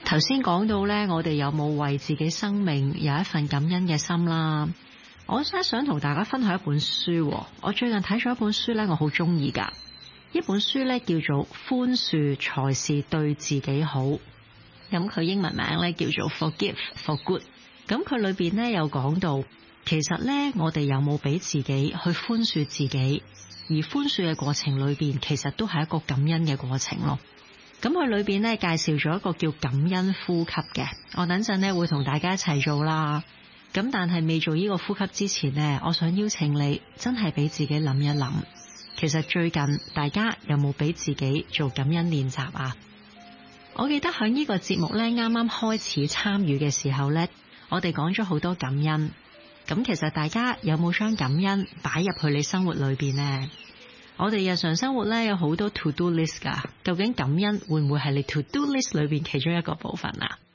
頭先講到呢，我哋有冇為自己生命有一份感恩嘅心啦？我想同大家分享一本書，我最近睇咗一本書呢，我好中意噶。呢本書呢叫做《寬恕才是對自己好》，咁佢英文名呢叫做 Forgive for Good。咁佢裏邊呢有講到，其實呢我哋有冇俾自己去寬恕自己，而寬恕嘅過程裏邊，其實都係一個感恩嘅過程咯。咁佢裏邊呢介紹咗一個叫感恩呼吸嘅，我等陣呢會同大家一齊做啦。咁但係未做呢個呼吸之前呢，我想邀請你真係俾自己諗一諗，其實最近大家有冇俾自己做感恩練習啊？我記得喺呢個節目呢啱啱開始參與嘅時候呢，我哋講咗好多感恩。咁其實大家有冇將感恩擺入去你生活裏邊呢？我哋日常生活咧有好多 to do list 噶，究竟感恩會唔會係你 to do list 裏邊其中一個部分啊？